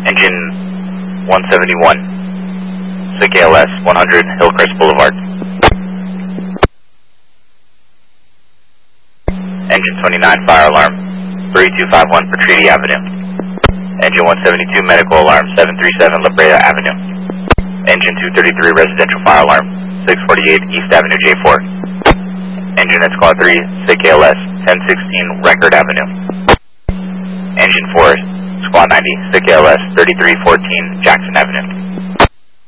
Engine 171, SICK ALS, 100 Hillcrest Boulevard. Engine 29, fire alarm, 3251 Petriti Avenue. Engine 172, medical alarm, 737 La Brea Avenue. Engine 233, residential fire alarm, 648 East Avenue J4. Engine at Squad 3, SICK ALS, 1016 Record Avenue. Engine 4, Squad 90, SICK ALS, 3314 Jackson Avenue.